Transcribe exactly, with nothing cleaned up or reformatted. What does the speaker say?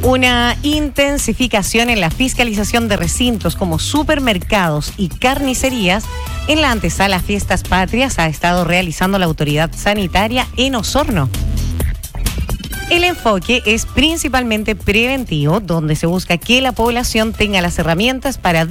Una intensificación en la fiscalización de recintos como supermercados y carnicerías en la antesala Fiestas Patrias ha estado realizando la autoridad sanitaria en Osorno. El enfoque es principalmente preventivo, donde se busca que la población tenga las herramientas para